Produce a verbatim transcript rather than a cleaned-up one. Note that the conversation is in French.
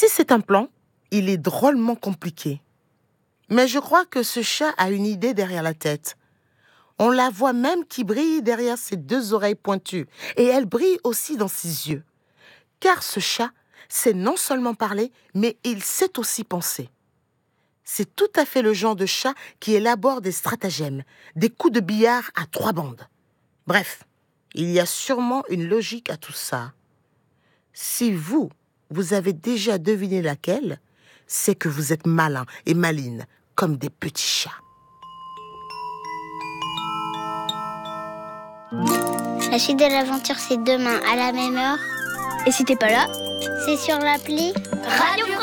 Si c'est un plan, il est drôlement compliqué. Mais je crois que ce chat a une idée derrière la tête. On la voit même qui brille derrière ses deux oreilles pointues. Et elle brille aussi dans ses yeux. Car ce chat sait non seulement parler, mais il sait aussi penser. C'est tout à fait le genre de chat qui élabore des stratagèmes, des coups de billard à trois bandes. Bref, il y a sûrement une logique à tout ça. Si vous, vous avez déjà deviné laquelle, c'est que vous êtes malin et maline, comme des petits chats. La suite de l'aventure, c'est demain à la même heure. Et si t'es pas là, c'est sur l'appli Radio